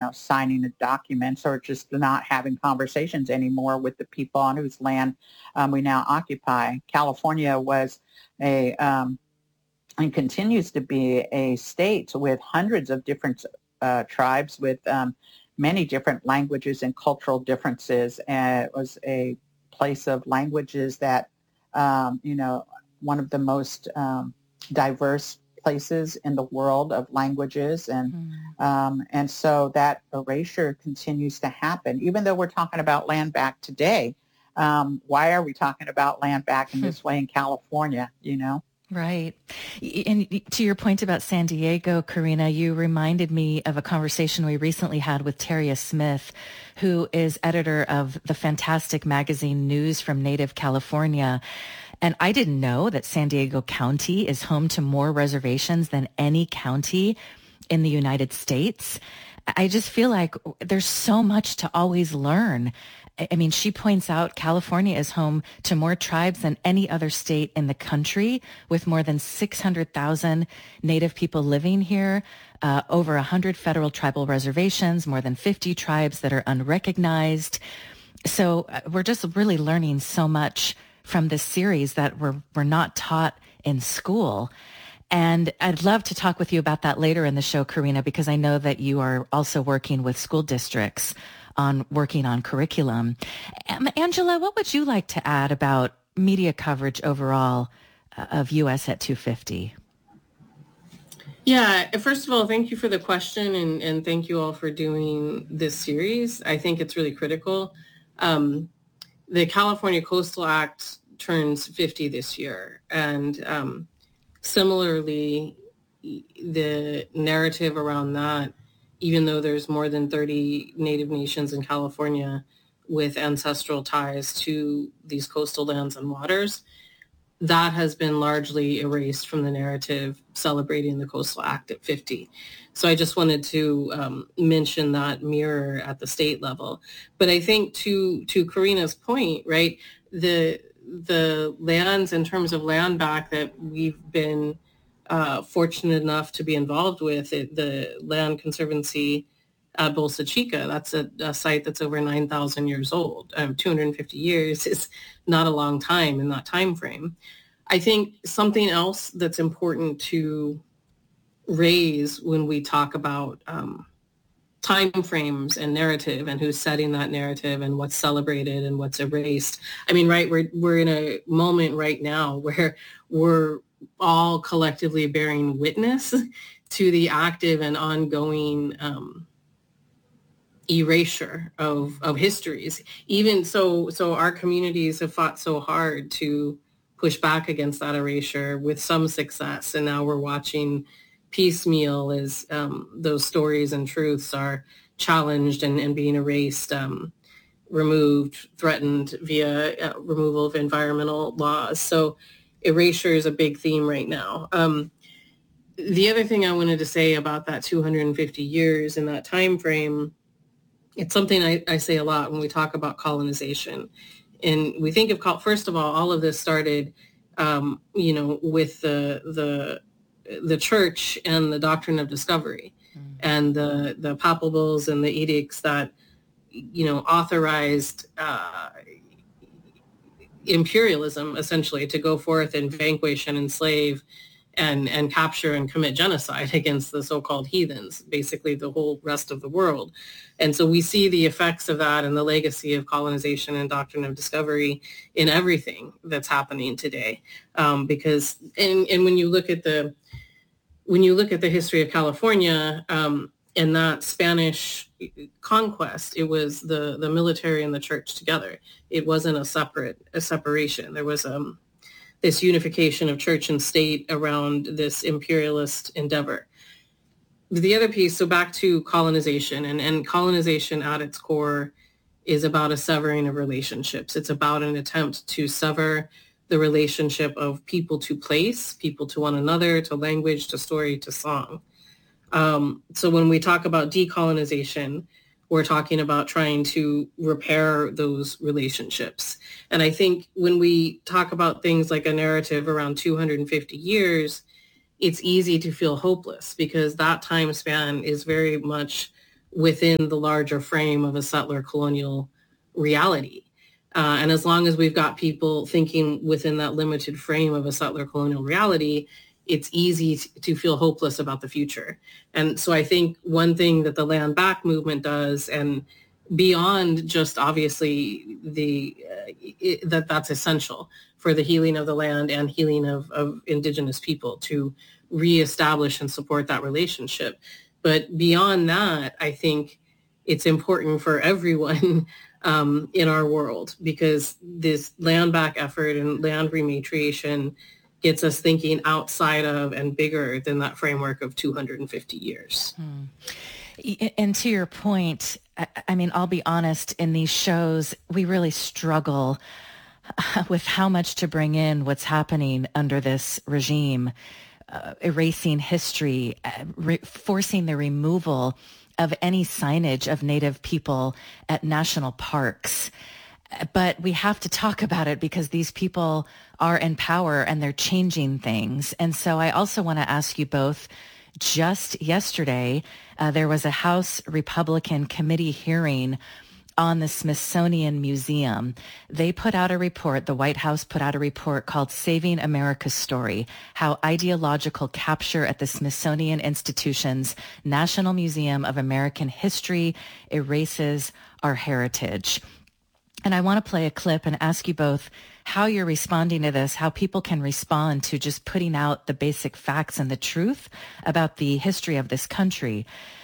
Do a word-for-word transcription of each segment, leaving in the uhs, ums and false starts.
know, signing of documents or just not having conversations anymore with the people on whose land um, we now occupy. California was a um, and continues to be a state with hundreds of different uh, tribes with um, many different languages and cultural differences. And it was a place of languages that, um, you know, one of the most um, diverse places in the world of languages. And mm. um, and so that erasure continues to happen. Even though we're talking about land back today, um, why are we talking about land back in this way in California, you know? Right. And to your point about San Diego, Karina, you reminded me of a conversation we recently had with Teria Smith, who is editor of the fantastic magazine News from Native California. And I didn't know that San Diego County is home to more reservations than any county in the United States. I just feel like there's so much to always learn. I mean, she points out California is home to more tribes than any other state in the country, with more than six hundred thousand Native people living here, uh, over one hundred federal tribal reservations, more than fifty tribes that are unrecognized. So uh, we're just really learning so much from this series that we're, we're not taught in school. And I'd love to talk with you about that later in the show, Karina, because I know that you are also working with school districts on working on curriculum. Um, Angela, what would you like to add about media coverage overall uh, of U S at two fifty? Yeah, first of all, thank you for the question, and, and thank you all for doing this series. I think it's really critical. Um, the California Coastal Act turns fifty this year, and um, similarly, the narrative around that, even though there's more than thirty Native nations in California with ancestral ties to these coastal lands and waters, that has been largely erased from the narrative celebrating the Coastal Act at fifty. So I just wanted to um, mention that mirror at the state level. But I think to to Karina's point, right, the the lands in terms of land back that we've been Uh, fortunate enough to be involved with it, the Land Conservancy at Bolsa Chica. That's a, a site that's over nine thousand years old. Um, two hundred fifty years is not a long time in that time frame. I think something else that's important to raise when we talk about um, time frames and narrative and who's setting that narrative and what's celebrated and what's erased. I mean, right, we're we're in a moment right now where we're all collectively bearing witness to the active and ongoing um, erasure of, of histories. Even so, so our communities have fought so hard to push back against that erasure with some success. And now we're watching piecemeal as um, those stories and truths are challenged and, and being erased, um, removed, threatened via uh, removal of environmental laws. So erasure is a big theme right now. Um, the other thing I wanted to say about that two hundred fifty years in that time frame, it's something I, I say a lot when we talk about colonization. And we think of, first of all, all of this started, um, you know, with the the the church and the doctrine of discovery, mm. and the the papal bulls and the edicts that, you know, authorized uh, imperialism, essentially, to go forth and vanquish and enslave and, and capture and commit genocide against the so-called heathens, basically the whole rest of the world. And so we see the effects of that and the legacy of colonization and doctrine of discovery in everything that's happening today. Um, because, and, and when you look at the, when you look at the history of California, um, and that Spanish conquest, it was the, the military and the church together. It wasn't a separate a separation. There was um, this unification of church and state around this imperialist endeavor. The other piece, so back to colonization, and, and colonization at its core is about a severing of relationships. It's about an attempt to sever the relationship of people to place, people to one another, to language, to story, to song. Um, so when we talk about decolonization, we're talking about trying to repair those relationships. And I think when we talk about things like a narrative around two hundred fifty years, it's easy to feel hopeless because that time span is very much within the larger frame of a settler colonial reality. Uh, and as long as we've got people thinking within that limited frame of a settler colonial reality, it's easy to feel hopeless about the future. And so I think one thing that the Land Back movement does, and beyond just obviously the uh, it, that that's essential for the healing of the land and healing of, of Indigenous people to reestablish and support that relationship. But beyond that, I think it's important for everyone um, in our world, because this land back effort and land rematriation gets us thinking outside of and bigger than that framework of two hundred fifty years. Hmm. And to your point, I mean, I'll be honest, in these shows, we really struggle with how much to bring in what's happening under this regime, uh, erasing history, uh, re- forcing the removal of any signage of Native people at national parks. But we have to talk about it because these people are in power and they're changing things. And so I also want to ask you both, just yesterday, uh, there was a House Republican committee hearing on the Smithsonian Museum. They put out a report, the White House put out a report called Saving America's Story, How Ideological Capture at the Smithsonian Institution's National Museum of American History Erases Our Heritage. And I want to play a clip and ask you both how you're responding to this, how people can respond to just putting out the basic facts and the truth about the history of this country.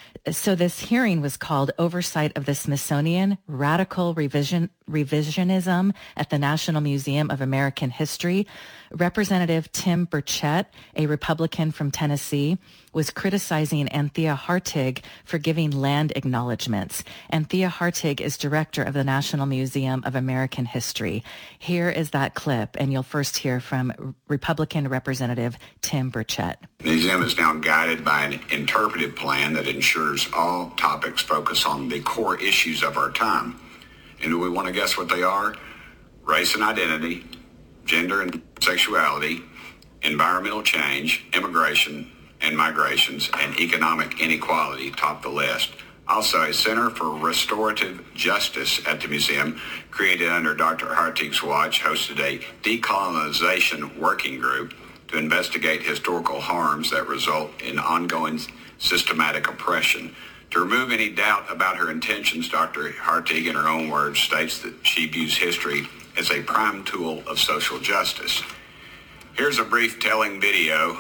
So this hearing was called Oversight of the Smithsonian, Radical Revision, Revisionism at the National Museum of American History. Representative Tim Burchett, a Republican from Tennessee, was criticizing Anthea Hartig for giving land acknowledgments. Anthea Hartig is director of the National Museum of American History. Here is that clip, and you'll first hear from Republican Representative Tim Burchett. The museum is now guided by an interpretive plan that ensures all topics focus on the core issues of our time. And do we want to guess what they are? Race and identity, gender and sexuality, environmental change, immigration and migrations, and economic inequality top the list. Also, a Center for Restorative Justice at the museum, created under Doctor Hartig's watch, hosted a decolonization working group to investigate historical harms that result in ongoing systematic oppression. To remove any doubt about her intentions, Doctor Hartig, in her own words, states that she views history as a prime tool of social justice. Here's a brief telling video.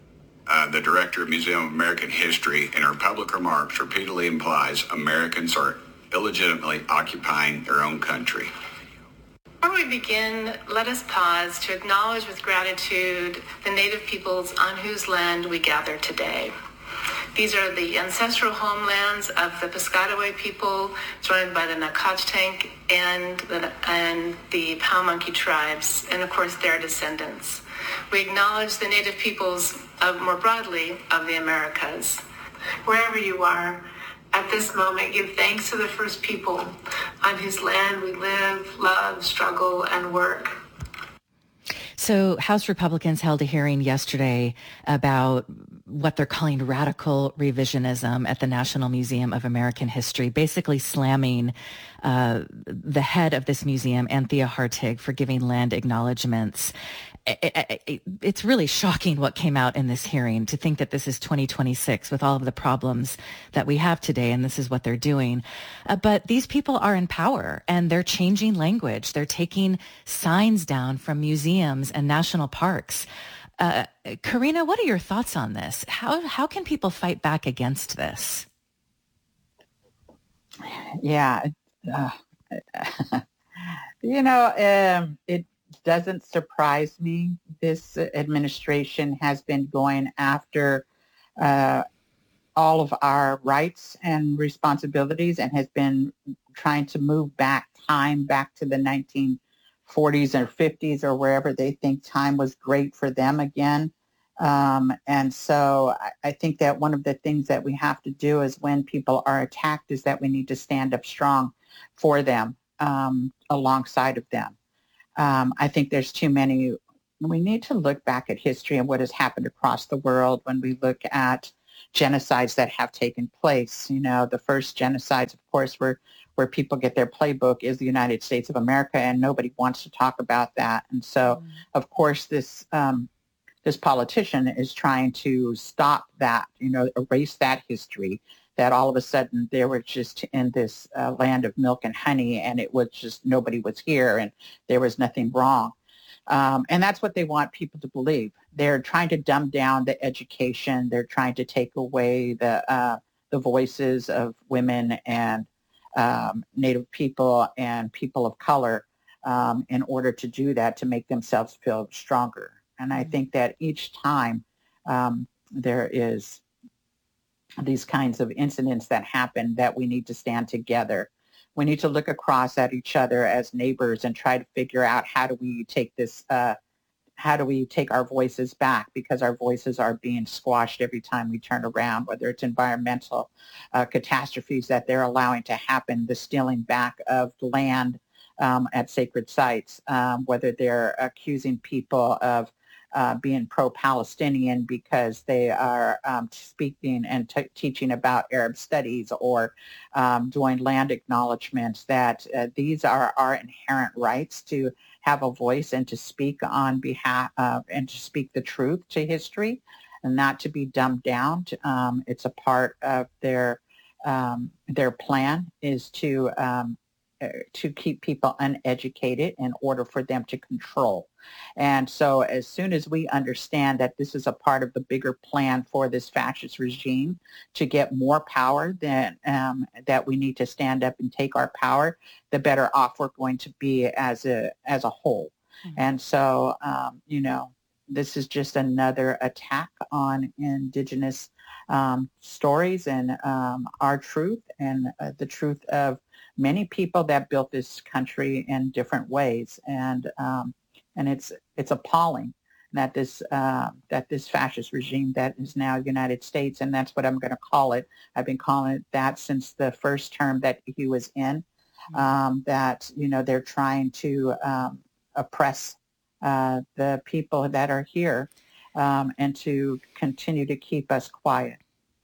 Uh, the director of Museum of American History, in her public remarks, repeatedly implies Americans are illegitimately occupying their own country. Before we begin, let us pause to acknowledge with gratitude the Native peoples on whose land we gather today. These are the ancestral homelands of the Piscataway people, joined by the Nacotchtank and the, and the Paumanki tribes, and of course their descendants. We acknowledge the Native peoples of, more broadly, of the Americas. Wherever you are, at this moment, give thanks to the first people on whose land we live, love, struggle, and work. So House Republicans held a hearing yesterday about what they're calling radical revisionism at the National Museum of American History, basically slamming uh, the head of this museum, Anthea Hartig, for giving land acknowledgments. It, it, it's really shocking what came out in this hearing, to think that this is twenty twenty-six with all of the problems that we have today, and this is what they're doing. Uh, but these people are in power, and they're changing language. They're taking signs down from museums and national parks. Uh, Karina, what are your thoughts on this? How how can people fight back against this? Yeah, uh, you know, um, it doesn't surprise me. This administration has been going after uh, all of our rights and responsibilities, and has been trying to move back time back to the nineteen forties or fifties, or wherever they think time was great for them again. Um, and so I, I think that one of the things that we have to do is, when people are attacked, is that we need to stand up strong for them, um, alongside of them. Um, I think there's too many. We need to look back at history and what has happened across the world. When we look at genocides that have taken place. You know, the first genocides, of course, were where people get their playbook is the United States of America, and nobody wants to talk about that. And so, mm. of course, this um, this politician is trying to stop that, you know, erase that history, that all of a sudden they were just in this uh, land of milk and honey, and it was just nobody was here and there was nothing wrong. Um, and that's what they want people to believe. They're trying to dumb down the education. They're trying to take away the uh, the voices of women and um, Native people and people of color um, in order to do that, to make themselves feel stronger. And I think that each time um, there is these kinds of incidents that happen, that we need to stand together. We need to look across at each other as neighbors and try to figure out how do we take this, uh, how do we take our voices back, because our voices are being squashed every time we turn around, whether it's environmental uh, catastrophes that they're allowing to happen, the stealing back of land um, at sacred sites, um, whether they're accusing people of Uh, being pro-Palestinian because they are um, speaking and t- teaching about Arab studies, or um, doing land acknowledgements, that uh, these are our inherent rights to have a voice and to speak on behalf of, and to speak the truth to history and not to be dumbed down. Um, it's a part of their um, their plan is to um, to keep people uneducated in order for them to control. And so as soon as we understand that this is a part of the bigger plan for this fascist regime to get more power, then um, that we need to stand up and take our power, the better off we're going to be as a as a whole. Mm-hmm. And so, um, you know, this is just another attack on Indigenous um, stories and um, our truth and uh, the truth of many people that built this country in different ways. And um, and it's it's appalling that this uh, that this fascist regime that is now United States, and that's what I'm going to call it. I've been calling it that since the first term that he was in. Um, that you know they're trying to um, oppress uh, the people that are here, um, and to continue to keep us quiet.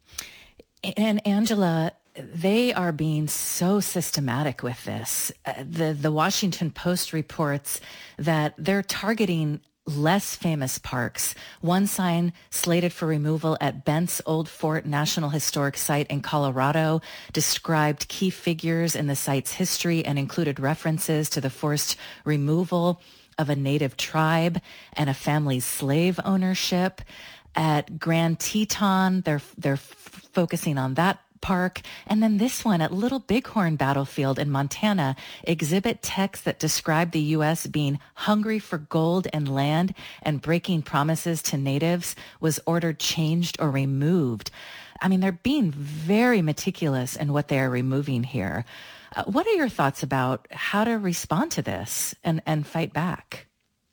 And Angela, they are being so systematic with this. Uh, the the Washington Post reports that they're targeting less famous parks. One sign slated for removal at Bent's Old Fort National Historic Site in Colorado described key figures in the site's history and included references to the forced removal of a native tribe and a family's slave ownership. At Grand Teton, they're they're f- focusing on that park. And then this one at Little Bighorn Battlefield in Montana exhibit texts that describe the U S being hungry for gold and land and breaking promises to natives was ordered changed or removed. I mean, they're being very meticulous in what they're removing here. Uh, what are your thoughts about how to respond to this and, and fight back?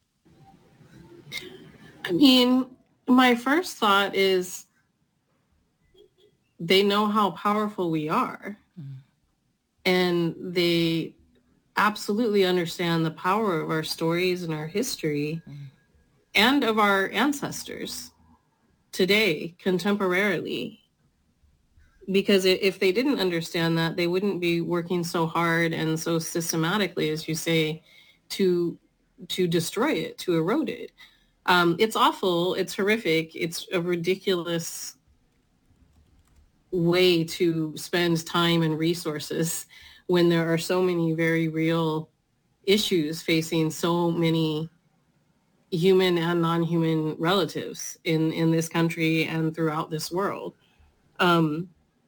I mean, my first thought is they know how powerful we are. Mm. And they absolutely understand the power of our stories and our history mm. and of our ancestors today, contemporarily. Because if they didn't understand that, they wouldn't be working so hard and so systematically, as you say, to to destroy it, to erode it. Um, it's awful. It's horrific. It's a ridiculous way to spend time and resources when there are so many very real issues facing so many human and non-human relatives in, in this country and throughout this world. Um,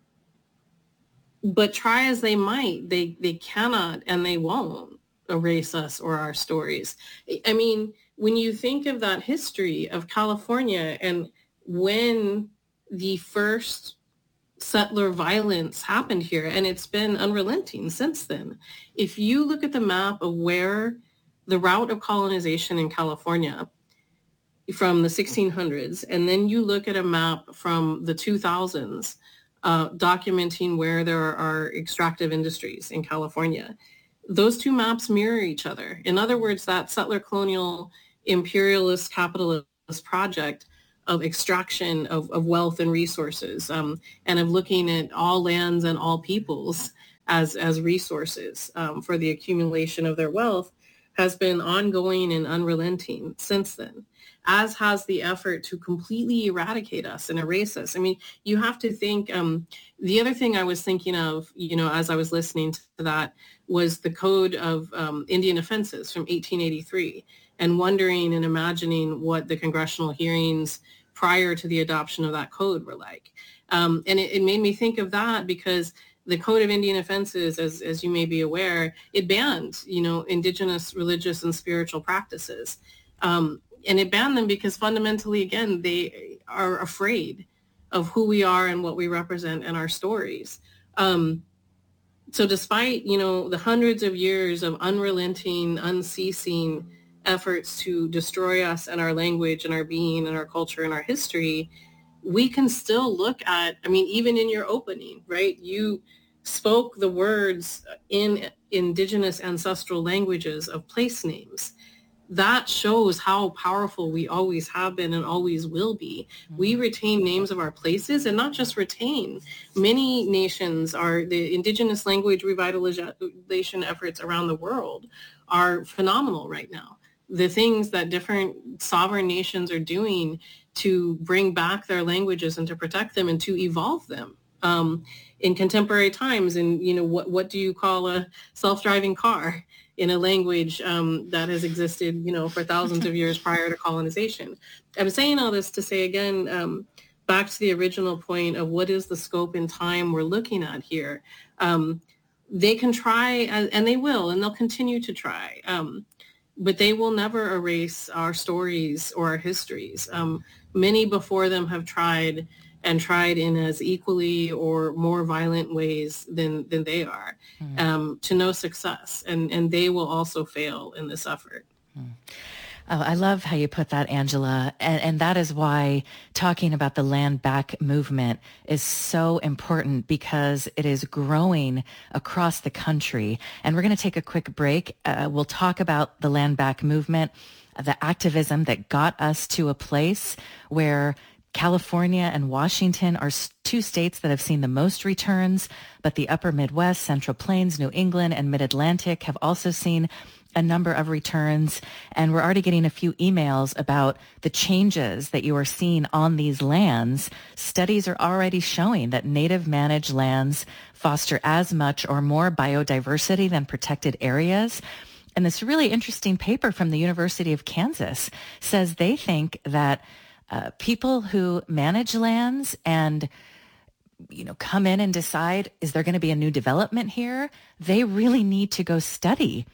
but try as they might, they, they cannot and they won't erase us or our stories. I mean, when you think of that history of California and when the first settler violence happened here, and it's been unrelenting since then. If you look at the map of where the route of colonization in California from the sixteen hundreds, and then you look at a map from the two thousands uh, documenting where there are extractive industries in California, those two maps mirror each other. In other words, that settler colonial imperialist capitalist project of extraction of, of wealth and resources, um, and of looking at all lands and all peoples as, as resources um, for the accumulation of their wealth has been ongoing and unrelenting since then, as has the effort to completely eradicate us and erase us. I mean, you have to think, um, the other thing I was thinking of, you know, as I was listening to that was the Code of um, Indian Offenses from eighteen eighty-three, and wondering and imagining what the congressional hearings prior to the adoption of that code were like. Um, and it, it made me think of that because the Code of Indian Offenses, as, as you may be aware, it banned, you know, indigenous religious and spiritual practices. Um, and it banned them because fundamentally, again, they are afraid of who we are and what we represent and our stories. Um, so despite, you know, the hundreds of years of unrelenting, unceasing efforts to destroy us and our language and our being and our culture and our history, we can still look at, I mean, even in your opening, right? You spoke the words in indigenous ancestral languages of place names. That shows how powerful we always have been and always will be. We retain names of our places, and not just retain. Many nations are, the indigenous language revitalization efforts around the world are phenomenal right now. The things that different sovereign nations are doing to bring back their languages and to protect them and to evolve them um, in contemporary times. And, you know, what, what do you call a self-driving car in a language um, that has existed, you know, for thousands of years prior to colonization? I'm saying all this to say, again, um, back to the original point of what is the scope and time we're looking at here. Um, they can try, and they will, and they'll continue to try. Um, but they will never erase our stories or our histories. Um, many before them have tried and tried in as equally or more violent ways than, than they are, mm. um, to no success. And, and they will also fail in this effort. Mm. Oh, I love how you put that, Angela. And, and that is why talking about the land back movement is so important, because it is growing across the country. And we're going to take a quick break. Uh, we'll talk about the land back movement, the activism that got us to a place where California and Washington are two states that have seen the most returns, but the upper Midwest, Central Plains, New England, and Mid-Atlantic have also seen a number of returns. And we're already getting a few emails about the changes that you are seeing on these lands. Studies are already showing that native managed lands foster as much or more biodiversity than protected areas. And this really interesting paper from the University of Kansas says they think that uh, people who manage lands and you know, come in and decide, is there going to be a new development here? They really need to go study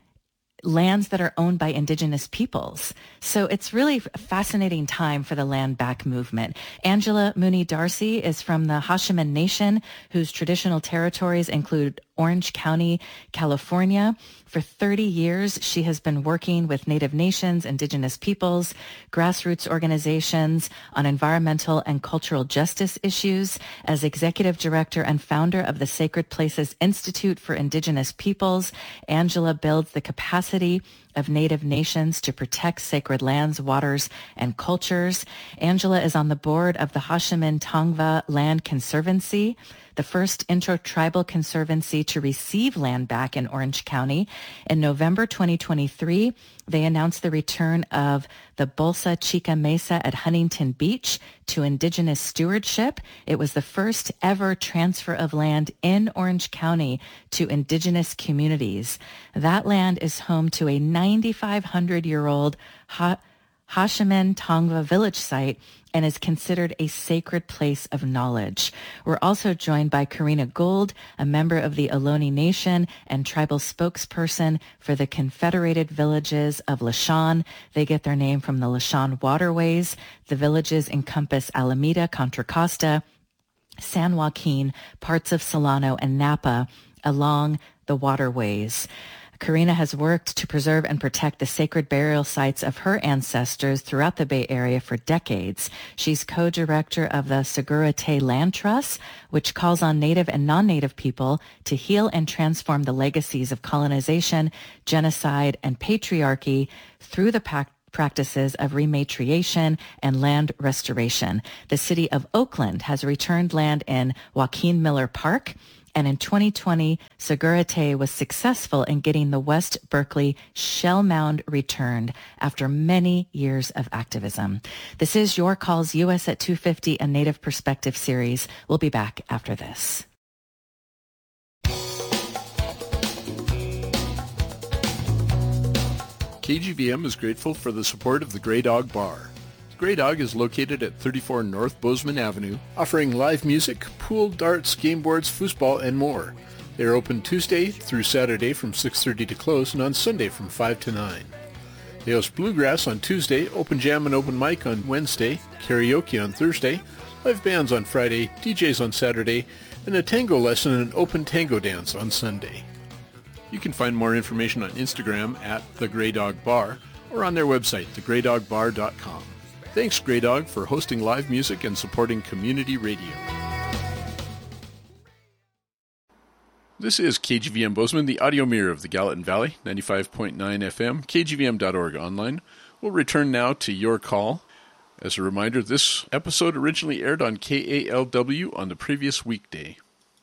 lands that are owned by indigenous peoples. So it's really a fascinating time for the land back movement. Angela Mooney Darcy is from the Hashimen Nation, whose traditional territories include Orange County, California. For thirty years, she has been working with Native nations, indigenous peoples, grassroots organizations on environmental and cultural justice issues. As executive director and founder of the Sacred Places Institute for Indigenous Peoples, Angela builds the capacity of Native nations to protect sacred lands, waters, and cultures. Angela is on the board of the Hashimen Tongva Land Conservancy, the first intertribal conservancy to receive land back in Orange County. In November twenty twenty-three, they announced the return of the Bolsa Chica Mesa at Huntington Beach to indigenous stewardship. It was the first ever transfer of land in Orange County to indigenous communities. That land is home to a ninety-five hundred year old ha- Hashimen Tongva village site and is considered a sacred place of knowledge. We're also joined by Karina Gould, a member of the Ohlone Nation and tribal spokesperson for the Confederated Villages of Lisjan. They get their name from the Lisjan waterways. The villages encompass Alameda, Contra Costa, San Joaquin, parts of Solano, and Napa along the waterways. Karina has worked to preserve and protect the sacred burial sites of her ancestors throughout the Bay Area for decades. She's co-director of the Segura Te Land Trust, which calls on Native and non-Native people to heal and transform the legacies of colonization, genocide, and patriarchy through the practices of rematriation and land restoration. The city of Oakland has returned land in Joaquin Miller Park. And in twenty twenty, Segurite was successful in getting the West Berkeley Shell Mound returned after many years of activism. This is Your Calls U S at two fifty, a Native Perspective series. We'll be back after this. K G V M is grateful for the support of the Grey Dog Bar. Grey Dog is located at thirty-four North Bozeman Avenue, offering live music, pool, darts, game boards, foosball, and more. They are open Tuesday through Saturday from six thirty to close and on Sunday from five to nine. They host bluegrass on Tuesday, open jam and open mic on Wednesday, karaoke on Thursday, live bands on Friday, D Js on Saturday, and a tango lesson and an open tango dance on Sunday. You can find more information on Instagram at The Grey Dog Bar or on their website, the grey dog bar dot com. Thanks, Grey Dog, for hosting live music and supporting community radio. This is K G V M Bozeman, the audio mirror of the Gallatin Valley, ninety-five point nine F M, K G V M dot org online. We'll return now to Your Call. As a reminder, this episode originally aired on K A L W on the previous weekday.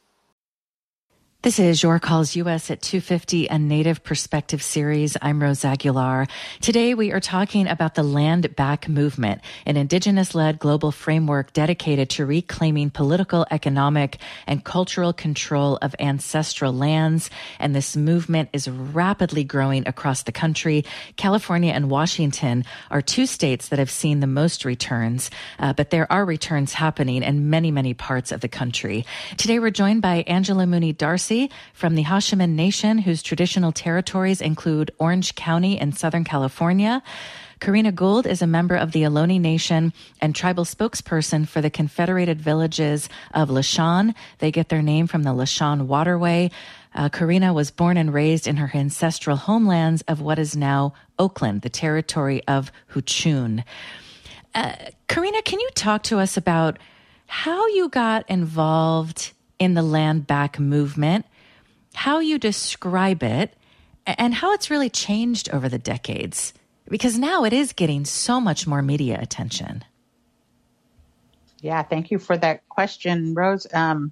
This is Your Calls U S at two fifty, a Native Perspective series. I'm Rose Aguilar. Today we are talking about the Land Back Movement, an Indigenous-led global framework dedicated to reclaiming political, economic, and cultural control of ancestral lands. And this movement is rapidly growing across the country. California and Washington are two states that have seen the most returns, uh, but there are returns happening in many, many parts of the country. Today we're joined by Angela Mooney Darcy from the Hashiman Nation, whose traditional territories include Orange County in Southern California. Karina Gould is a member of the Ohlone Nation and tribal spokesperson for the Confederated Villages of Lisjan. They get their name from the Lisjan Waterway. Uh, Karina was born and raised in her ancestral homelands of what is now Oakland, the territory of Huchun. Uh, Karina, can you talk to us about how you got involved in the Land Back movement, how you describe it, and how it's really changed over the decades? Because now it is getting so much more media attention. Yeah, thank you for that question, Rose. Um,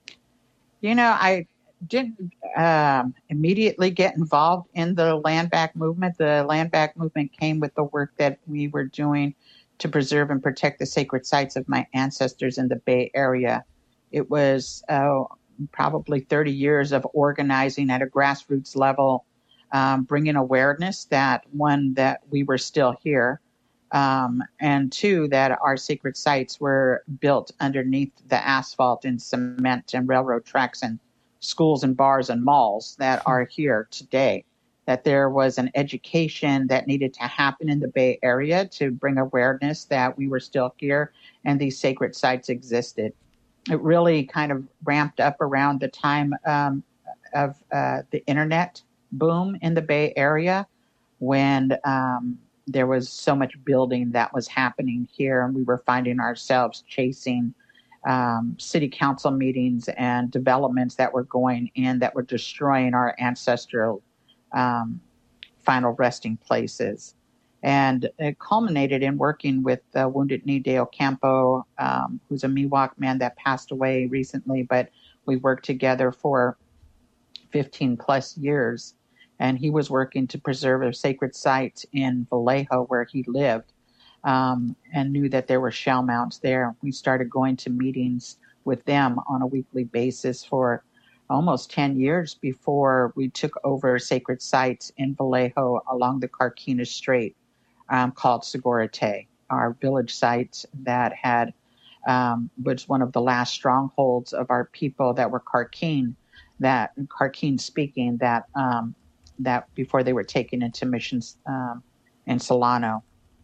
you know, I didn't um, immediately get involved in the Land Back movement. The Land Back movement came with the work that we were doing to preserve and protect the sacred sites of my ancestors in the Bay Area. It was uh, probably thirty years of organizing at a grassroots level, um, bringing awareness that, one, that we were still here, um, and two, that our sacred sites were built underneath the asphalt and cement and railroad tracks and schools and bars and malls that are here today. That there was an education that needed to happen in the Bay Area to bring awareness that we were still here and these sacred sites existed. It really kind of ramped up around the time um, of uh, the internet boom in the Bay Area, when um, there was so much building that was happening here, and we were finding ourselves chasing um, city council meetings and developments that were going in that were destroying our ancestral um, final resting places. And it culminated in working with uh, Wounded Knee Dale Campo, um, who's a Miwok man that passed away recently, but we worked together for fifteen plus years. And he was working to preserve a sacred site in Vallejo where he lived, um, and knew that there were shell mounds there. We started going to meetings with them on a weekly basis for almost ten years before we took over sacred sites in Vallejo along the Carquinez Strait. Um, called Segurite, our village site that had um, was one of the last strongholds of our people that were Carquin, that Carquin speaking, that um, that before they were taken into missions um, in Solano.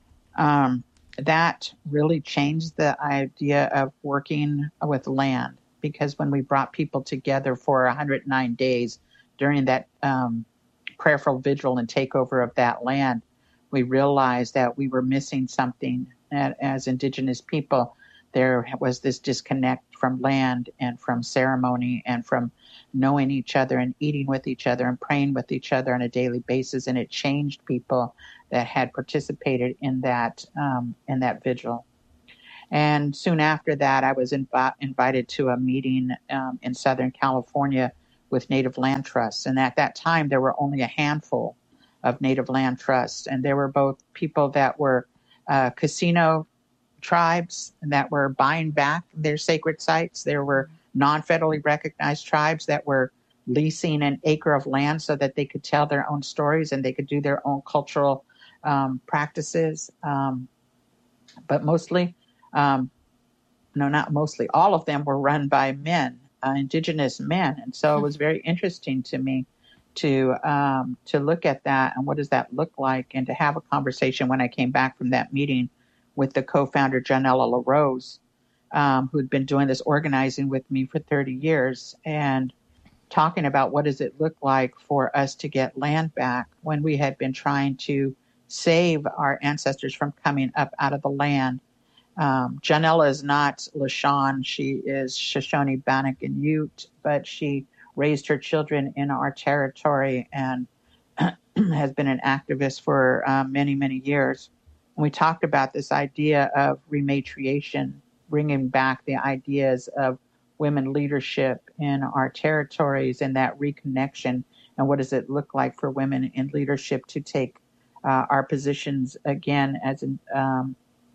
Um, that really changed the idea of working with land, because when we brought people together for one hundred nine days during that um, prayerful vigil and takeover of that land, we realized that we were missing something. And as Indigenous people, there was this disconnect from land and from ceremony and from knowing each other and eating with each other and praying with each other on a daily basis. And it changed people that had participated in that um, in that vigil. And soon after that, I was inv- invited to a meeting um, in Southern California with Native Land Trusts. And at that time, there were only a handful of Native Land Trusts. And there were both people that were uh, casino tribes that were buying back their sacred sites. There were non-federally recognized tribes that were leasing an acre of land so that they could tell their own stories and they could do their own cultural um, practices. Um, but mostly, um, no, not mostly, all of them were run by men, uh, indigenous men. And so it was very interesting to me to um, to look at that and what does that look like, and to have a conversation when I came back from that meeting with the co-founder, Janella LaRose, um, who'd been doing this organizing with me for thirty years, and talking about what does it look like for us to get land back when we had been trying to save our ancestors from coming up out of the land. Um, Janella is not Lashawn. She is Shoshone, Bannock, and Ute, but she raised her children in our territory and has been an activist for uh, many, many years. And we talked about this idea of rematriation, bringing back the ideas of women leadership in our territories and that reconnection. And what does it look like for women in leadership to take uh, our positions again as an, um,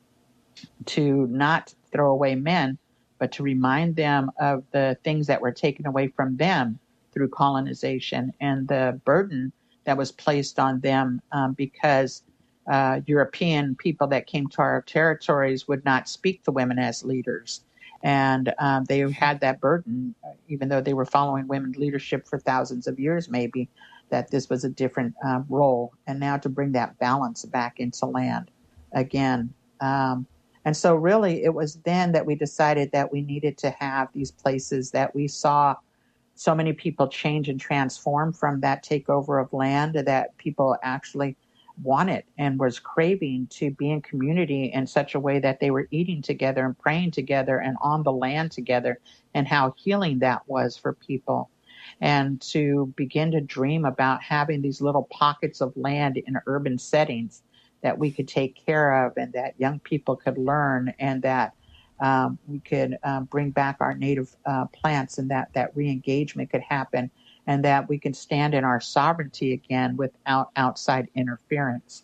to not throw away men, but to remind them of the things that were taken away from them through colonization and the burden that was placed on them um, because uh, European people that came to our territories would not speak to women as leaders. And um, they had that burden, even though they were following women's leadership for thousands of years, maybe, that this was a different uh, role. And now to bring that balance back into land again. Um, and so really it was then that we decided that we needed to have these places that we saw so many people change and transform from that takeover of land, that people actually wanted and was craving to be in community in such a way that they were eating together and praying together and on the land together, and how healing that was for people. And to begin to dream about having these little pockets of land in urban settings that we could take care of and that young people could learn, and that um, we could um, bring back our native uh, plants, and that, that re-engagement could happen, and that we can stand in our sovereignty again without outside interference.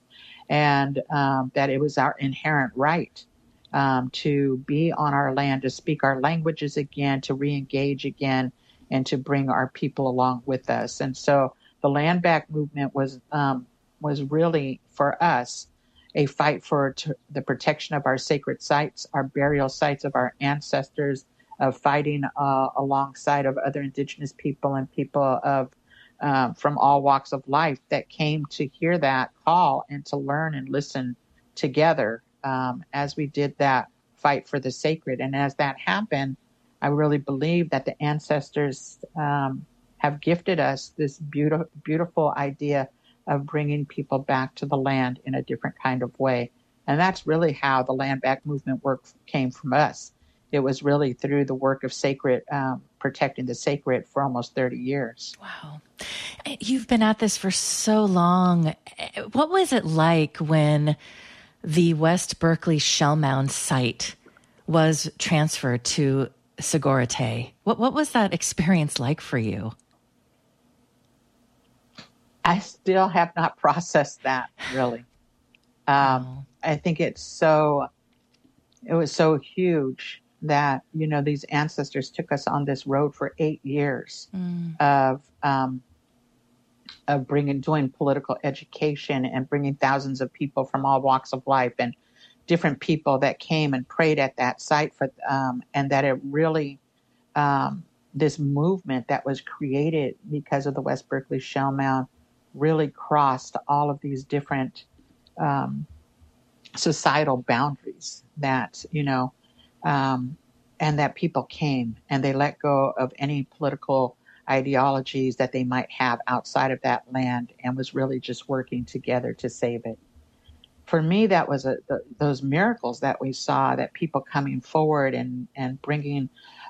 And um, that it was our inherent right um, to be on our land, to speak our languages again, to re-engage again, and to bring our people along with us. And so the Land Back movement was um, was really, for us, a fight for t- the protection of our sacred sites, our burial sites of our ancestors, of fighting uh, alongside of other indigenous people and people of um, from all walks of life that came to hear that call and to learn and listen together um, as we did that fight for the sacred. And as that happened, I really believe that the ancestors um, have gifted us this beautiful, beautiful idea of bringing people back to the land in a different kind of way. And that's really how the Land Back movement work came from us. It was really through the work of sacred, um, protecting the sacred for almost thirty years. Wow. You've been at this for so long. What was it like when the West Berkeley Shell Mound site was transferred to Sogorea Te'? What, what was that experience like for you? I still have not processed that, really. Um, oh. I think it's so, it was so huge that, you know, these ancestors took us on this road for eight years mm. of um, of bringing, doing political education and bringing thousands of people from all walks of life and different people that came and prayed at that site for, um, and that it really, um, this movement that was created because of the West Berkeley Shell Mound really crossed all of these different um, societal boundaries that, you know, um, and that people came and they let go of any political ideologies that they might have outside of that land and was really just working together to save it. For me, that was a, the, those miracles that we saw, that people coming forward and, and bringing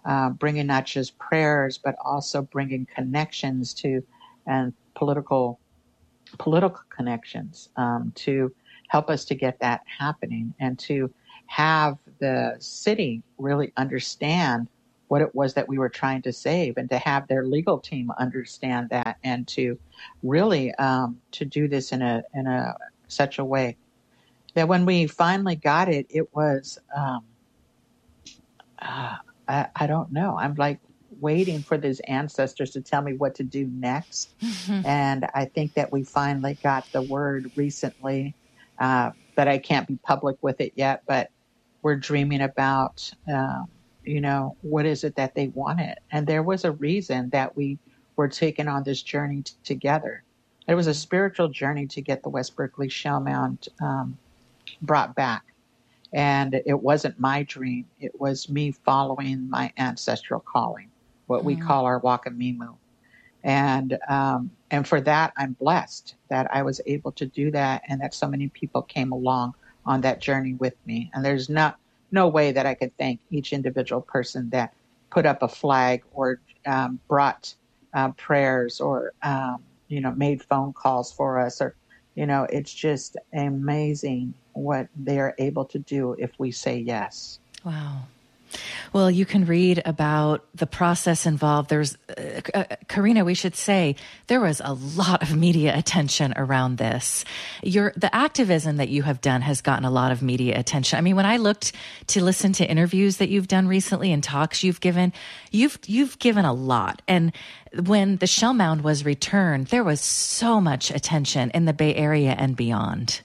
uh, bringing not just prayers, but also bringing connections to and political political connections um, to help us to get that happening and to have the city really understand what it was that we were trying to save and to have their legal team understand that and to really um, to do this in a in a such a way that when we finally got it, it was um, uh, I, I don't know. I'm like waiting for these ancestors to tell me what to do next. Mm-hmm. And I think that we finally got the word recently, uh, but I can't be public with it yet, but we're dreaming about, uh, you know, what is it that they wanted? And there was a reason that we were taking on this journey t- together. It was a spiritual journey to get the West Berkeley Shell Mound um, brought back. And it wasn't my dream. It was me following my ancestral calling, what mm-hmm. we call our Wakamimu. And um, and for that, I'm blessed that I was able to do that and that so many people came along on that journey with me. And there's not no way that I could thank each individual person that put up a flag or um, brought uh, prayers or, um, you know, made phone calls for us. Or, you know, it's just amazing what they're able to do if we say yes. Wow. Well, you can read about the process involved. There's, uh, uh, Karina, we should say, there was a lot of media attention around this. Your, the activism that you have done has gotten a lot of media attention. I mean, when I looked to listen to interviews that you've done recently and talks you've given, you've, you've given a lot. And when the Shell Mound was returned, there was so much attention in the Bay Area and beyond.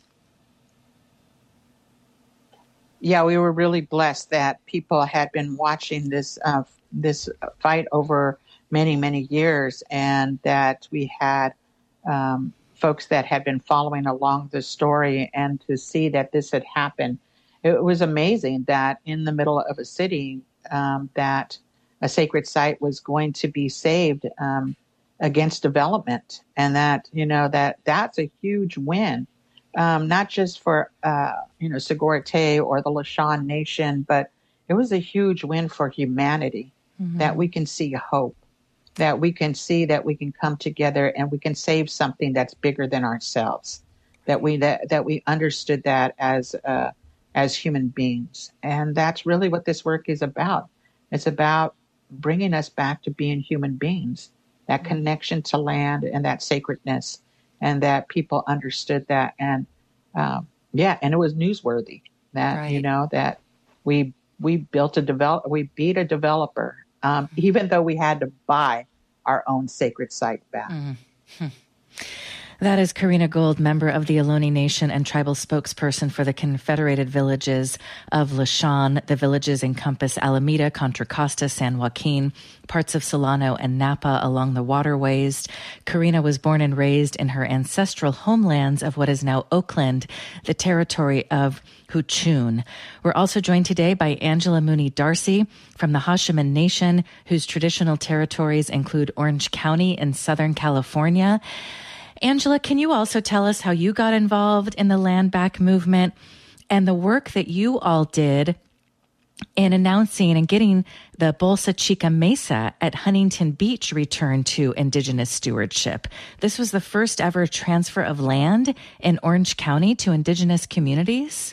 Yeah, we were really blessed that people had been watching this uh, this fight over many, many years, and that we had um, folks that had been following along the story, and to see that this had happened. It was amazing that in the middle of a city, um, that a sacred site was going to be saved um, against development, and that, you know, that that's a huge win. Um, not just for, uh, you know, Sogorea Te or the Lisjan Nation, but it was a huge win for humanity, mm-hmm. that we can see hope, that we can see that we can come together and we can save something that's bigger than ourselves, that we that, that we understood that as uh, as human beings. And that's really what this work is about. It's about bringing us back to being human beings, that mm-hmm. connection to land and that sacredness. And that people understood that. And um, yeah, and it was newsworthy that, right. you know, that we we built a develop, we beat a developer, um, mm-hmm. even though we had to buy our own sacred site back. Mm-hmm. That is Karina Gold, member of the Ohlone Nation and tribal spokesperson for the Confederated Villages of Lisjan. The villages encompass Alameda, Contra Costa, San Joaquin, parts of Solano and Napa along the waterways. Karina was born and raised in her ancestral homelands of what is now Oakland, the territory of Huchun. We're also joined today by Angela Mooney Darcy from the Hashiman Nation, whose traditional territories include Orange County in Southern California. Angela, can you also tell us how you got involved in the Land Back movement and the work that you all did in announcing and getting the Bolsa Chica Mesa at Huntington Beach returned to Indigenous stewardship? This was the first ever transfer of land in Orange County to Indigenous communities?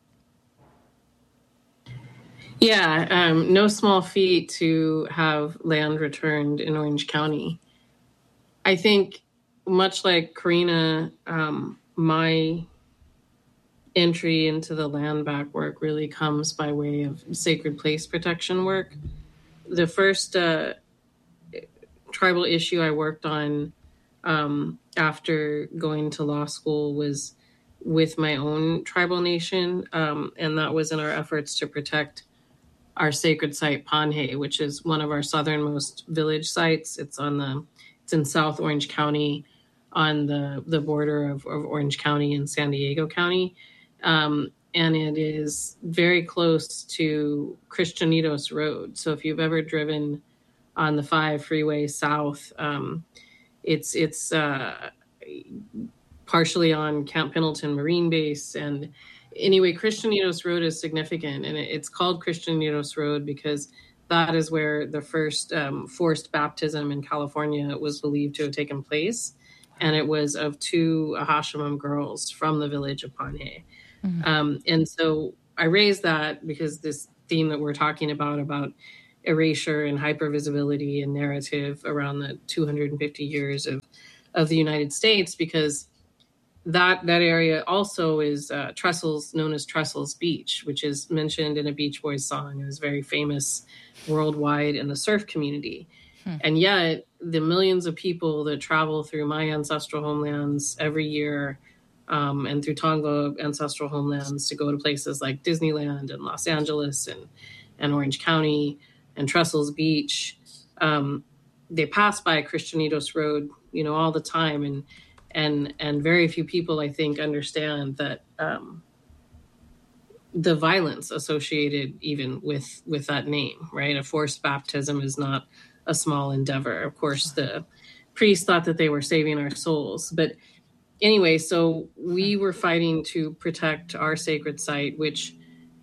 Yeah, um, no small feat to have land returned in Orange County. I think, much like Karina, um, my entry into the land back work really comes by way of sacred place protection work. The first uh, tribal issue I worked on um, after going to law school was with my own tribal nation, um, and that was in our efforts to protect our sacred site, Panhe, which is one of our southernmost village sites. It's on the it's in South Orange County, on the, the border of, of Orange County and San Diego County. Um, and it is very close to Cristianitos Road. So if you've ever driven on the five freeway south, um, it's it's uh, partially on Camp Pendleton Marine Base. And anyway, Cristianitos Road is significant. And it's called Cristianitos Road because that is where the first um, forced baptism in California was believed to have taken place. And it was of two Ahashamam girls from the village of Panhe. Mm-hmm. Um, and so I raised that because this theme that we're talking about, about erasure and hypervisibility and narrative around the two hundred fifty years of, of the United States, because that that area also is uh, Trestles, known as Trestles Beach, which is mentioned in a Beach Boys song. It was very famous worldwide in the surf community. Hmm. And yet the millions of people that travel through my ancestral homelands every year um, and through Tongva ancestral homelands to go to places like Disneyland and Los Angeles and, and Orange County and Trestles Beach, um, they pass by Christianitos Road, you know, all the time. And And and very few people, I think, understand that um, the violence associated even with with that name, right? A forced baptism is not a small endeavor. Of course, the priests thought that they were saving our souls. But anyway, so we were fighting to protect our sacred site, which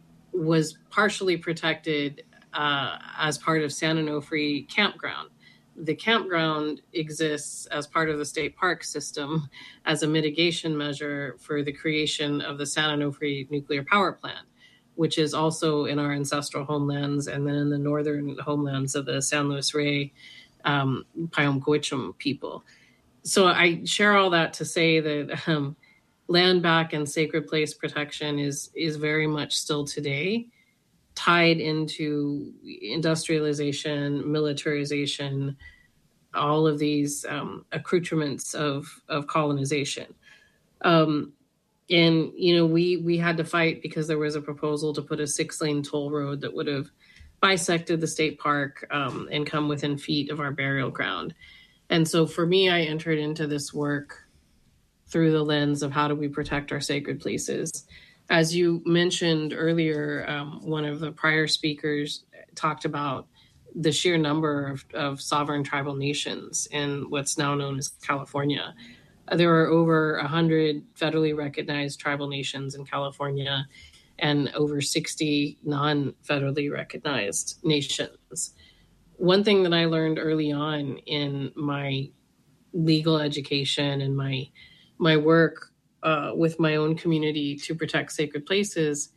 was partially protected uh, as part of San Onofre Campground. The campground exists as part of the state park system as a mitigation measure for the creation of the San Onofre nuclear power plant, which is also in our ancestral homelands and then in the northern homelands of the San Luis Rey um, Payom Coichum people. So I share all that to say that um, land back and sacred place protection is is very much still today tied into industrialization, militarization, all of these um, accoutrements of, of colonization. Um, and, you know, we, we had to fight because there was a proposal to put a six lane toll road that would have bisected the state park um, and come within feet of our burial ground. And so for me, I entered into this work through the lens of how do we protect our sacred places. As you mentioned earlier, um, one of the prior speakers talked about the sheer number of, of sovereign tribal nations in what's now known as California. Uh, there are over one hundred federally recognized tribal nations in California and over sixty non-federally recognized nations. One thing that I learned early on in my legal education and my my work Uh, with my own community to protect sacred places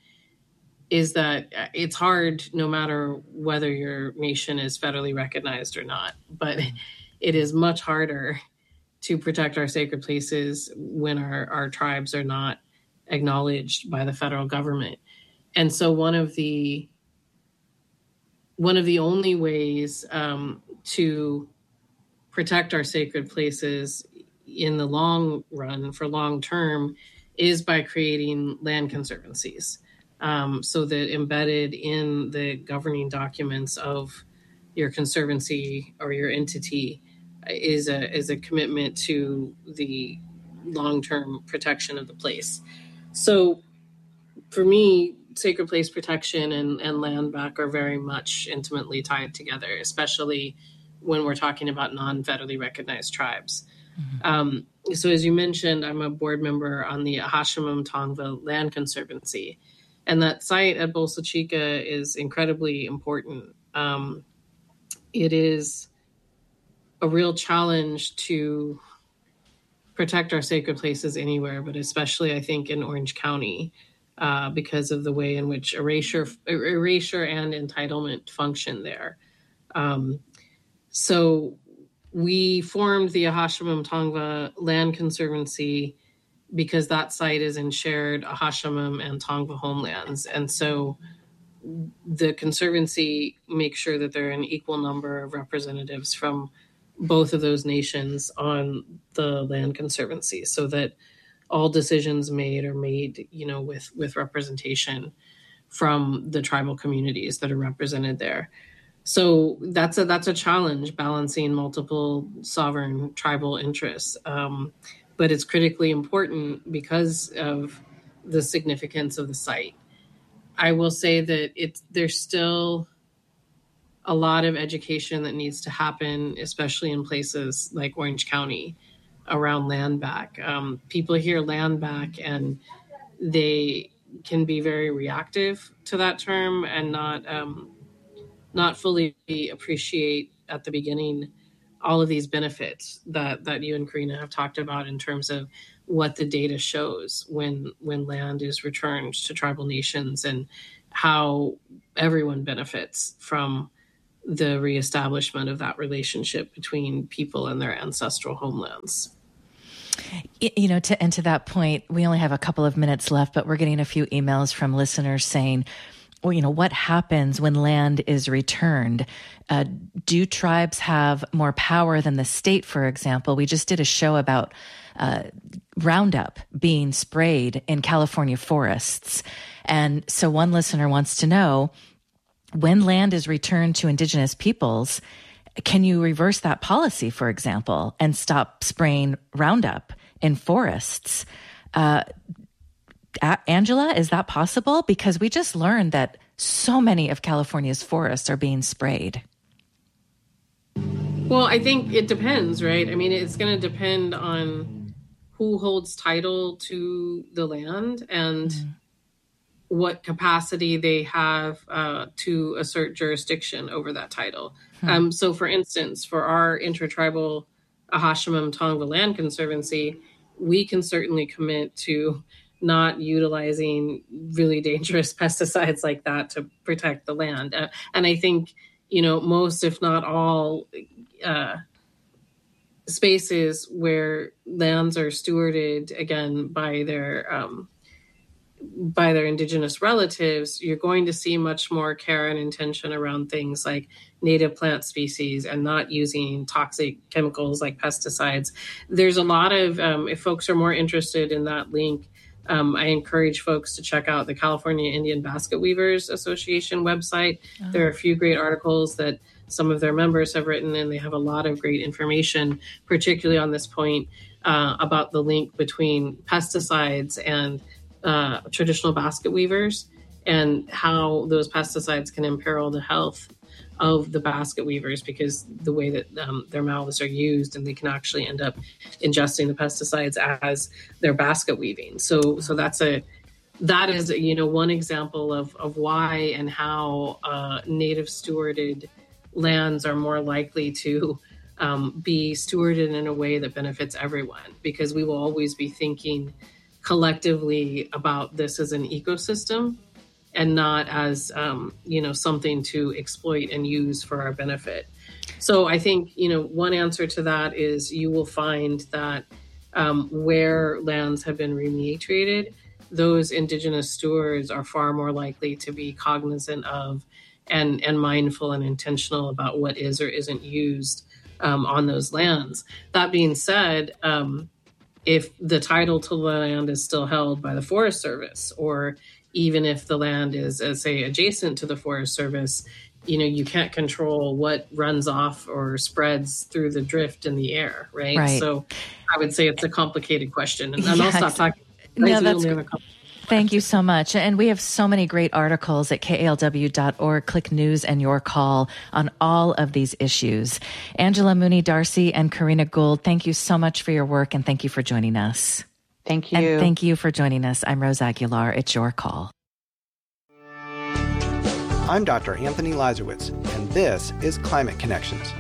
is that it's hard no matter whether your nation is federally recognized or not, but it is much harder to protect our sacred places when our, our tribes are not acknowledged by the federal government. And so one of the one of the only ways um, to protect our sacred places in the long run, for long term, is by creating land conservancies. Um, so that embedded in the governing documents of your conservancy or your entity is a is a commitment to the long-term protection of the place. So for me, sacred place protection and, and land back are very much intimately tied together, especially when we're talking about non-federally recognized tribes. Mm-hmm. Um, so as you mentioned, I'm a board member on the Ahashamam Tongva Land Conservancy, and that site at Bolsa Chica is incredibly important. Um, it is a real challenge to protect our sacred places anywhere, but especially I think in Orange County, uh, because of the way in which erasure, erasure and entitlement function there. Um, so we formed the Ahashamam Tongva Land Conservancy because that site is in shared Ahashamam and Tongva homelands. And so the Conservancy makes sure that there are an equal number of representatives from both of those nations on the Land Conservancy, so that all decisions made are made, you know, with, with representation from the tribal communities that are represented there. So that's a that's a challenge, balancing multiple sovereign tribal interests. Um, but it's critically important because of the significance of the site. I will say that it's there's still a lot of education that needs to happen, especially in places like Orange County, around land back. Um, people hear land back and they can be very reactive to that term and not um, not fully appreciate at the beginning all of these benefits that, that you and Karina have talked about in terms of what the data shows when when land is returned to tribal nations and how everyone benefits from the reestablishment of that relationship between people and their ancestral homelands. You know, to, and to that point, we only have a couple of minutes left, but we're getting a few emails from listeners saying, well, you know, what happens when land is returned? Uh, do tribes have more power than the state, for example? We just did a show about uh, Roundup being sprayed in California forests. And so one listener wants to know, when land is returned to indigenous peoples, can you reverse that policy, for example, and stop spraying Roundup in forests? Uh, Angela, is that possible? Because we just learned that so many of California's forests are being sprayed. Well, I think it depends, right? I mean, it's going to depend on who holds title to the land and mm. what capacity they have uh, to assert jurisdiction over that title. Hmm. Um, so, for instance, for our intertribal Ahashiman Tongva Land Conservancy, we can certainly commit to not utilizing really dangerous pesticides like that to protect the land. Uh, and I think, you know, most, if not all, uh, spaces where lands are stewarded, again, by their um, by their indigenous relatives, you're going to see much more care and intention around things like native plant species and not using toxic chemicals like pesticides. There's a lot of, um, if folks are more interested in that link, um, I encourage folks to check out the California Indian Basket Weavers Association website. Oh. There are a few great articles that some of their members have written, and they have a lot of great information, particularly on this point uh, about the link between pesticides and Uh, traditional basket weavers and how those pesticides can imperil the health of the basket weavers because the way that um, their mouths are used, and they can actually end up ingesting the pesticides as they're basket weaving. So, so that's a that is a, you know one example of of why and how uh, native stewarded lands are more likely to um, be stewarded in a way that benefits everyone, because we will always be thinking collectively about this as an ecosystem and not as, um, you know, something to exploit and use for our benefit. So I think, you know, one answer to that is you will find that um, where lands have been rematriated, those indigenous stewards are far more likely to be cognizant of and, and mindful and intentional about what is or isn't used um, on those lands. That being said, um, if the title to the land is still held by the Forest Service, or even if the land is, uh, say, adjacent to the Forest Service, you know, you can't control what runs off or spreads through the drift in the air, right? right. So I would say it's a complicated question. And, and yeah, I'll stop talking. No, that's Thank you so much. And we have so many great articles at K A L W dot org. Click News and Your Call on all of these issues. Angela Mooney Darcy and Karina Gould, thank you so much for your work, and thank you for joining us. Thank you. And thank you for joining us. I'm Rose Aguilar. It's Your Call. I'm Doctor Anthony Lazarowitz, and this is Climate Connections.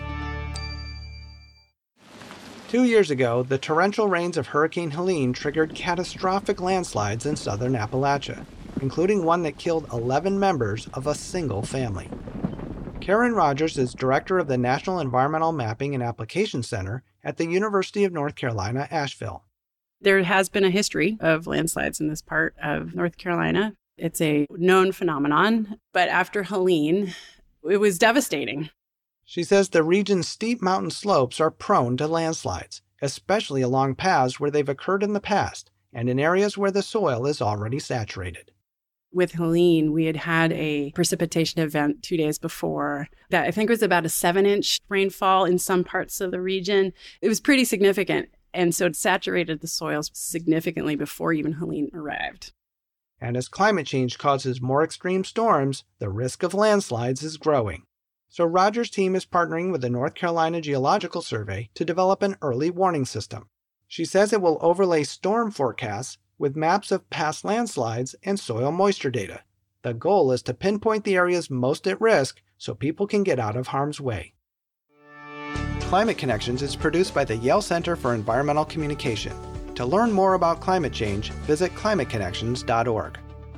Two years ago, the torrential rains of Hurricane Helene triggered catastrophic landslides in southern Appalachia, including one that killed eleven members of a single family. Karen Rogers is director of the National Environmental Mapping and Application Center at the University of North Carolina, Asheville. There has been a history of landslides in this part of North Carolina. It's a known phenomenon, but after Helene, it was devastating. She says the region's steep mountain slopes are prone to landslides, especially along paths where they've occurred in the past and in areas where the soil is already saturated. With Helene, we had had a precipitation event two days before that I think was about a seven-inch rainfall in some parts of the region. It was pretty significant, and so it saturated the soils significantly before even Helene arrived. And as climate change causes more extreme storms, the risk of landslides is growing. So Rogers' team is partnering with the North Carolina Geological Survey to develop an early warning system. She says it will overlay storm forecasts with maps of past landslides and soil moisture data. The goal is to pinpoint the areas most at risk so people can get out of harm's way. Climate Connections is produced by the Yale Center for Environmental Communication. To learn more about climate change, visit climate connections dot org.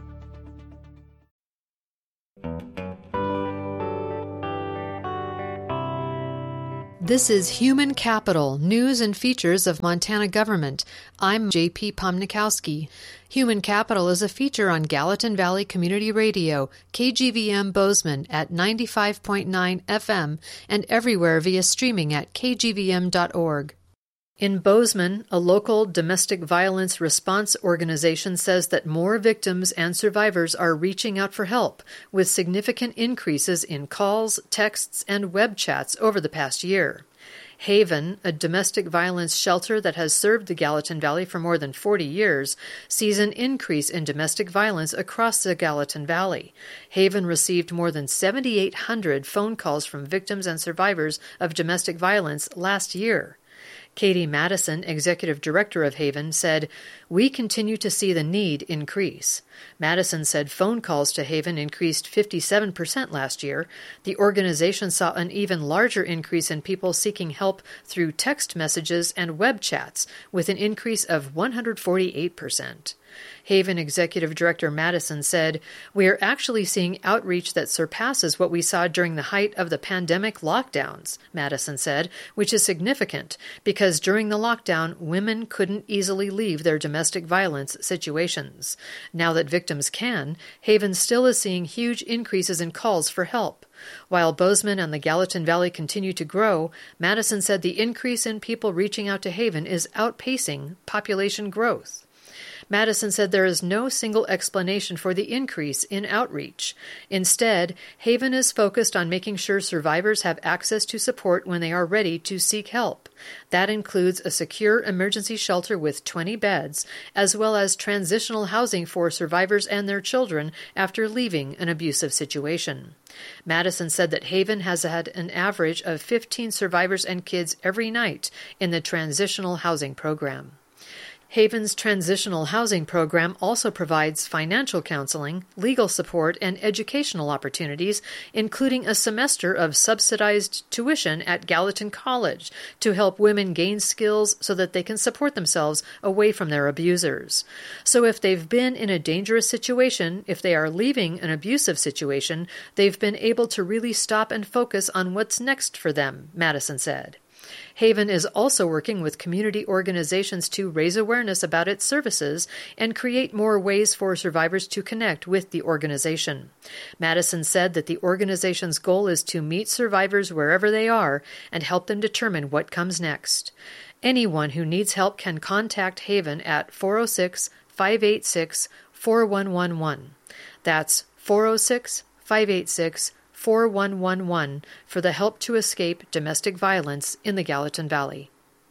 This is Human Capital, News and Features of Montana Government. I'm J P Pomnikowski. Human Capital is a feature on Gallatin Valley Community Radio, K G V M Bozeman at ninety-five point nine F M and everywhere via streaming at k g v m dot org. In Bozeman, a local domestic violence response organization says that more victims and survivors are reaching out for help, with significant increases in calls, texts, and web chats over the past year. Haven, a domestic violence shelter that has served the Gallatin Valley for more than forty years, sees an increase in domestic violence across the Gallatin Valley. Haven received more than seven thousand eight hundred phone calls from victims and survivors of domestic violence last year. Katie Madison, executive director of Haven, said, "We continue to see the need increase." Madison said phone calls to Haven increased fifty-seven percent last year. The organization saw an even larger increase in people seeking help through text messages and web chats, with an increase of one hundred forty-eight percent. Haven Executive Director Madison said, "We are actually seeing outreach that surpasses what we saw during the height of the pandemic lockdowns," Madison said, which is significant because during the lockdown, women couldn't easily leave their domestic violence situations. Now that victims can, Haven still is seeing huge increases in calls for help. While Bozeman and the Gallatin Valley continue to grow, Madison said the increase in people reaching out to Haven is outpacing population growth. Madison said there is no single explanation for the increase in outreach. Instead, Haven is focused on making sure survivors have access to support when they are ready to seek help. That includes a secure emergency shelter with twenty beds, as well as transitional housing for survivors and their children after leaving an abusive situation. Madison said that Haven has had an average of fifteen survivors and kids every night in the transitional housing program. Haven's transitional housing program also provides financial counseling, legal support, and educational opportunities, including a semester of subsidized tuition at Gallatin College to help women gain skills so that they can support themselves away from their abusers. So if they've been in a dangerous situation, if they are leaving an abusive situation, they've been able to really stop and focus on what's next for them, Madison said. Haven is also working with community organizations to raise awareness about its services and create more ways for survivors to connect with the organization. Madison said that the organization's goal is to meet survivors wherever they are and help them determine what comes next. Anyone who needs help can contact Haven at four oh six, five eight six, four one one one. That's four oh six, five eight six, four one one one for the Help to Escape Domestic Violence in the Gallatin Valley.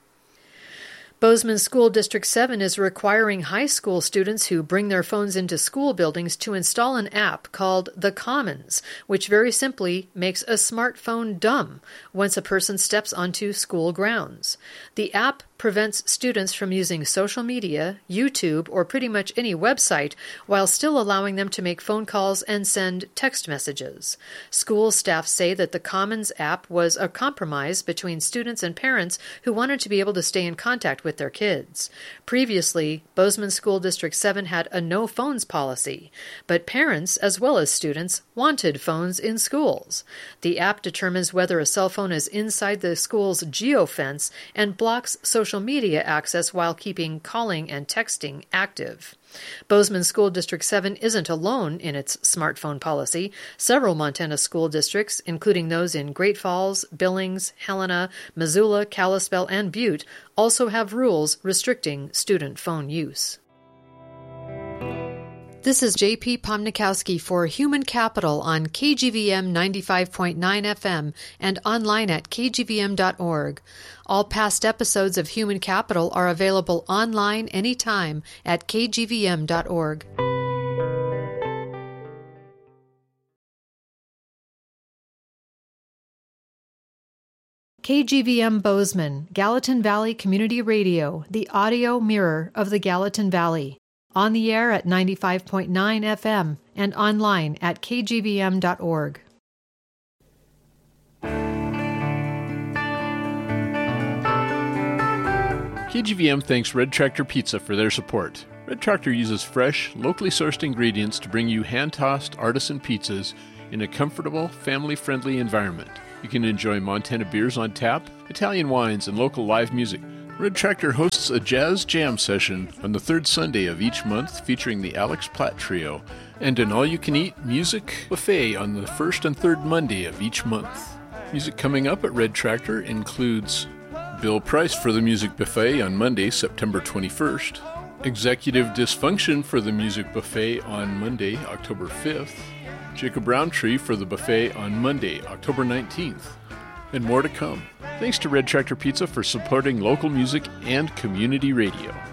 Bozeman School District seven is requiring high school students who bring their phones into school buildings to install an app called The Commons, which very simply makes a smartphone dumb once a person steps onto school grounds. The app prevents students from using social media, YouTube, or pretty much any website while still allowing them to make phone calls and send text messages. School staff say that the Commons app was a compromise between students and parents who wanted to be able to stay in contact with their kids. Previously, Bozeman School District seven had a no phones policy, but parents, as well as students, wanted phones in schools. The app determines whether a cell phone is inside the school's geofence and blocks social media access while keeping calling and texting active. Bozeman School District seven isn't alone in its smartphone policy. Several Montana school districts, including those in Great Falls, Billings, Helena, Missoula, Kalispell, and Butte, also have rules restricting student phone use. This is J P Pomnikowski for Human Capital on K G V M ninety-five point nine F M and online at k g v m dot org. All past episodes of Human Capital are available online anytime at k g v m dot org. K G V M Bozeman, Gallatin Valley Community Radio, the audio mirror of the Gallatin Valley. On the air at ninety-five point nine F M and online at k g v m dot org. K G V M thanks Red Tractor Pizza for their support. Red Tractor uses fresh, locally sourced ingredients to bring you hand-tossed artisan pizzas in a comfortable, family-friendly environment. You can enjoy Montana beers on tap, Italian wines, and local live music. Red Tractor hosts a jazz jam session on the third Sunday of each month featuring the Alex Platt Trio, and an all-you-can-eat music buffet on the first and third Monday of each month. Music coming up at Red Tractor includes Bill Price for the music buffet on Monday, September twenty-first, Executive Dysfunction for the music buffet on Monday, October fifth, Jacob Roundtree for the buffet on Monday, October nineteenth, and more to come. Thanks to Red Tractor Pizza for supporting local music and community radio.